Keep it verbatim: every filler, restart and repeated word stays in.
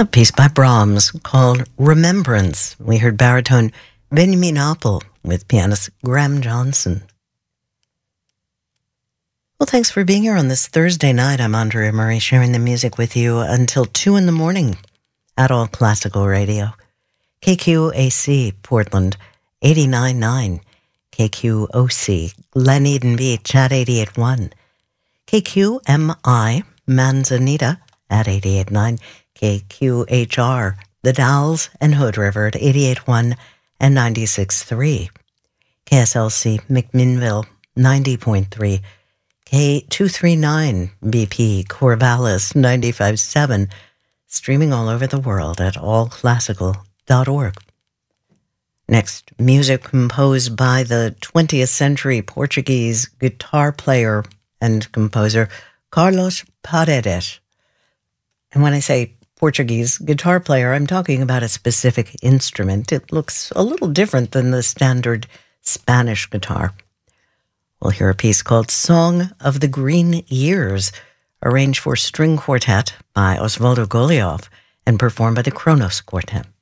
A piece by Brahms called Remembrance. We heard baritone Benjamin Appel with pianist Graham Johnson. Well, thanks for being here on this Thursday night. I'm Andrea Murray, sharing the music with you until two in the morning at All Classical Radio. K Q A C, Portland, eighty-nine point nine. K Q O C, Glen Eden Beach at eighty-eight point one. K Q M I, Manzanita at eighty-eight point nine. K Q H R, The Dalles and Hood River at eighty-eight point one and ninety-six point three. K S L C, McMinnville, ninety point three. K two thirty-nine B P, Corvallis, ninety-five point seven. Streaming all over the world at all classical dot org. Next, music composed by the twentieth century Portuguese guitar player and composer Carlos Paredes. And when I say Portuguese guitar player, I'm talking about a specific instrument. It looks a little different than the standard Spanish guitar. We'll hear a piece called Song of the Green Years, arranged for string quartet by Osvaldo Golijov and performed by the Kronos Quartet.